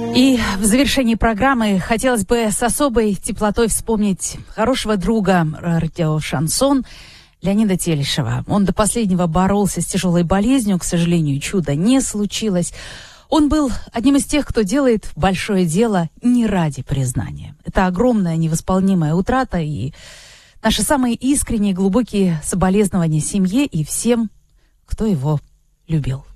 И в завершении программы хотелось бы с особой теплотой вспомнить хорошего друга радиошансон Леонида Телешева. Он до последнего боролся с тяжелой болезнью, к сожалению, чуда не случилось. Он был одним из тех, кто делает большое дело не ради признания. Это огромная невосполнимая утрата, и наши самые искренние, глубокие соболезнования семье и всем, кто его любил.